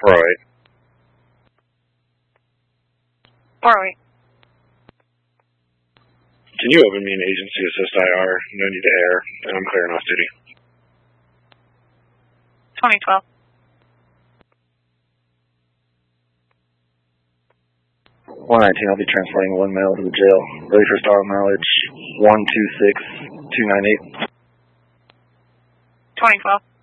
408. 408. Can you open me an agency assist IR? No need to air, and I'm clearing off duty. 2012. 119, I'll be transporting one male to the jail. Ready for start mileage 126298. 2012.